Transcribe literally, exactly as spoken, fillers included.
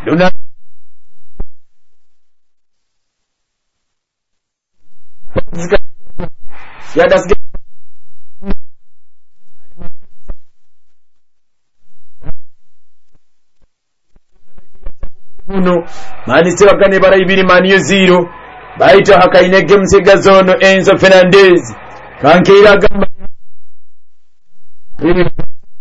Luna ya das uno manitse bakane barayibiri maniyo zero baito hakainege msigazono Enzo Fernandez kankira gamba